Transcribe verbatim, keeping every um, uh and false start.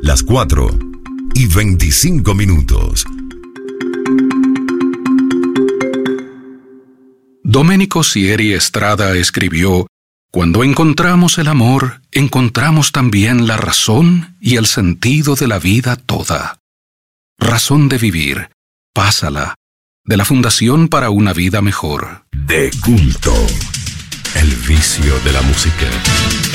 las cuatro y veinticinco minutos. Domenico Sieri Estrada escribió: cuando encontramos el amor, encontramos también la razón y el sentido de la vida toda. Razón de vivir, pásala, de la Fundación para una Vida Mejor. De culto, el vicio de la música.